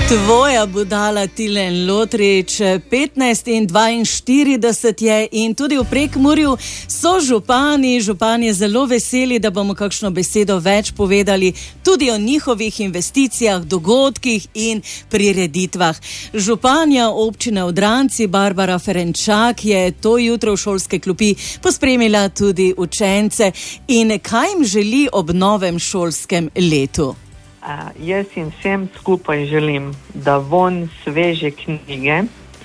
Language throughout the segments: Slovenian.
Tvoja budala Tilen Lotrič, 15 in 42 je in tudi v Prekmurju so župani zelo veseli, da bomo kakšno besedo več povedali tudi o njihovih investicijah, dogodkih in prireditvah. Županja občine Odranci Barbara Ferenčak je to jutro v šolske klopi pospremila tudi učence in kaj jim želi ob novem šolskem letu. Jaz jim vsem skupaj želim, da von sveže knjige,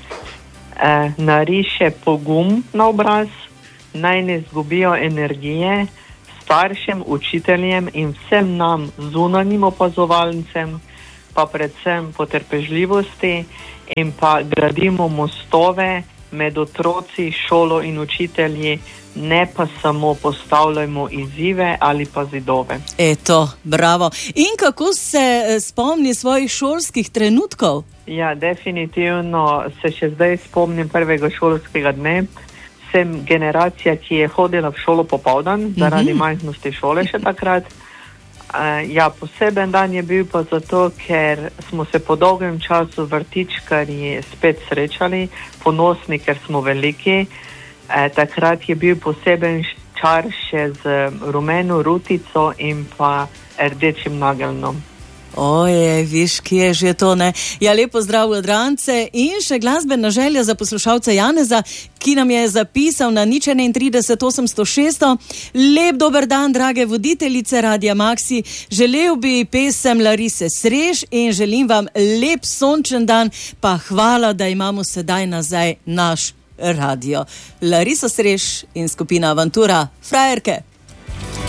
nariše pogum na obraz, naj ne zgubijo energije, staršem, učiteljem in vsem nam zunanjim opazovalcem, pa predvsem potrpežljivosti in pa gradimo mostove med otroci, šolo in učitelji, ne pa samo postavljamo izzive ali pa zidove. Eto, bravo. In kako se spomni svojih šolskih trenutkov? Ja, definitivno se še zdaj spomnim prvega šolskega dne. Sem generacija, ki je hodila v šolo popoldan, zaradi majhnosti šole še takrat. Ja, poseben dan je bil pa zato, ker smo se po dolgem času vrtičkarji spet srečali, ponosni, ker smo veliki. Takrat je bil poseben čar še z rumeno rutico in pa rdečim nageljnom. Oje, viš, kje je že to, ne? Ja, lepo zdrav Odrancce in še glasbena želja za poslušalca Janeza, ki nam je zapisal na 031 800 600. Lep dober dan, drage voditeljice Radia Maxi. Želel bi pesem Larise Srež in želim vam lep sončen dan, pa hvala, da imamo sedaj nazaj naš radio. Larisa Srež in skupina Avantura, frajerke.